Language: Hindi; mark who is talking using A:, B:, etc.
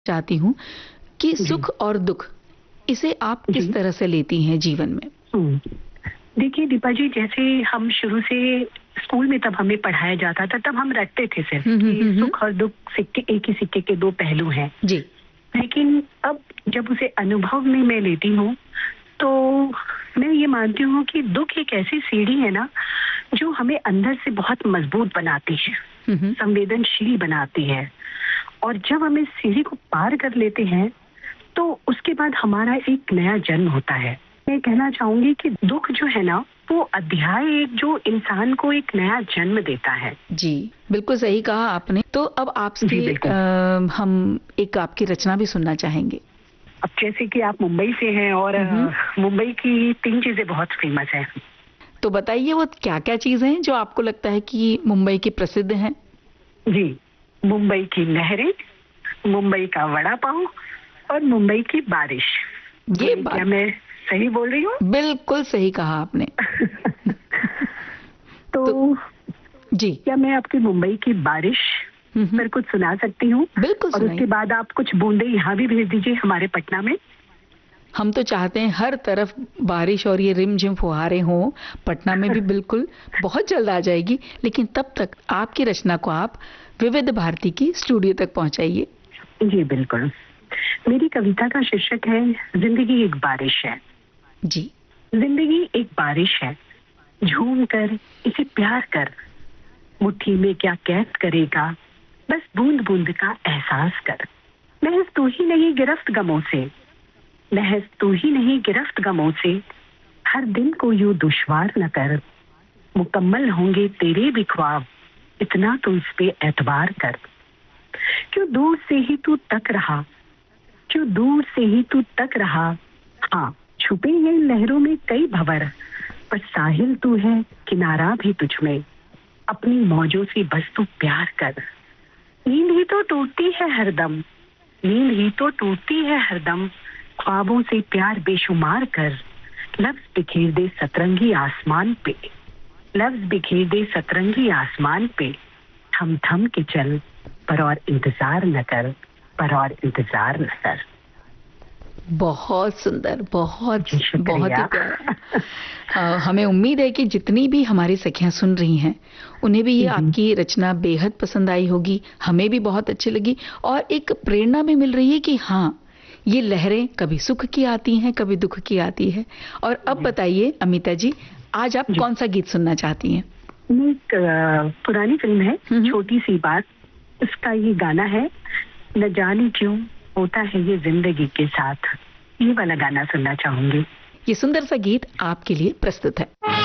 A: चाहती हूँ कि
B: जी,
A: सुख और दुख, इसे आप किस
B: जी।
A: तरह से लेती हैं जीवन में?
B: हुँ। देखिए दीपा जी, जैसे हम शुरू से स्कूल में तब हमें पढ़ाया जाता था, तब हम रटते थे सिर्फ कि
A: हुँ।
B: सुख और दुख सिक्के एक ही सिक्के के 2 पहलू हैं।
A: जी।
B: लेकिन अब जब उसे अनुभव में मैं लेती हूँ, तो मैं ये मानती हूँ कि दुख एक ऐसी सीढ़ी है ना, जो हमें अंदर से बहुत मजबूत बनाती है,
A: हुँ।
B: संवेदनशील बनाती है। और जब हम इस सीढ़ी को पार कर लेते हैं, तो उसके बाद हमारा एक नया जन्म होता है। मैं कहना चाहूँगी कि दुःख जो है ना, वो अध्याय एक जो इंसान को एक नया जन्म देता है।
A: जी, बिल्कुल सही कहा आपने। तो अब
B: जी,
A: आपसे
B: बिल्कुल।
A: हम एक आपकी रचना भी सुनना चाहेंगे।
B: अब जैसे कि आप मुंबई से हैं और
A: हुँ।
B: मुंबई की 3 चीज़ें बहुत फ़ेमस हैं।
A: तो बताइए वो क्या-क्या चीज़ें हैं जो आपको लगता है कि मुंबई की प्रसिद्ध हैं?
B: जी, मुंबई की लहरें, मुंबई का वड़ा पाव और मुंबई की बारिश।
A: ये
B: बोलिए, क्या
A: बात
B: मैं सही बोल रही हूँ?
A: बिल्कुल सही कहा आपने। तो
B: तो
A: जी।
B: क्या मैं आपकी मुंबई की बारिश
A: हुँ।
B: पर कुछ सुना सकती हूँ?
A: बिल्कुल
B: और
A: सुनाइए।
B: उसके बाद आप कुछ बूंदें यहाँ भी भेज दीजिए हमारे पटना में।
A: हम तो चाहते हैं हर तरफ बारिश और ये रिमझिम फुहारें हों, पटना में भी बिल्कुल बहुत जल्द आ जाएगी, लेकिन तब तक आपकी रचना को आप विविध भारती की स्टूडियो तक पहुंचाइए।
B: जी, बिल्कुल। मेरी कविता का शीर्षक है ज़िंदगी एक बारिश है।
A: जी।
B: ज़िंदगी एक बारिश है, झूम कर इसे प्यार कर, मुट्ठी में क्या कैद करेगा, बस बूंद-बूंद का एहसास कर। महज़ तू ही नहीं गिरफ्त गमों से, महज़ तू ही नहीं गिरफ्त गमों से, हर दिन को यूँ दुश्वार न कर, मुकम्मल होंगे तेरे भी ख्वाब, इतना तो इस पे एतबार कर। क्यों दूर से ही तू तक रहा, क्यों दूर से ही तू तक रहा, हाँ, छुपे हैं लहरों में कई भंवर, पर साहिल तू है, किनारा भी तुझ में, अपनी मौजों से बस तू प्यार कर। नींद ही तो टूटती है हरदम, नींद ही तो टूटती है हरदम, ख्वाबों से प्यार बेशुमार कर, लफ्ज बिखेर दे सतरंगी आसमान पे, लफ्ज बिखेर दे सतरंगी आसमान पे, थम थम के चल, पर और इंतजार न कर, पर और इंतजार न कर।
A: बहुत सुंदर,
B: जी,
A: बहुत ही
B: शुक्रिया।
A: प्यारा। हमें उम्मीद है कि जितनी भी हमारी सखियां सुन रही हैं, उन्हें भी ये
B: जी,
A: आपकी रचना बेहद पसंद आई होगी, हमें भी बहुत अच्छी लगी और एक प्रेरणा भी मिल रही है कि हाँ, ये लहरें कभी सुख की आती हैं, कभी दुख की आती है। और अब
B: जी,
A: बताइए अमिता जी, आज आप
B: जी।
A: कौन सा गीत सुनना चाहती हैं?
B: ये एक पुरानी फिल्म है,
A: हुँ।
B: छोटी सी बात। उसका ये गाना है, न जाने क्यों होता है ये जिंदगी के साथ। ये वाला गाना सुनना चाहूंगी।
A: ये सुंदर सा गीत आपके लिए प्रस्तुत है।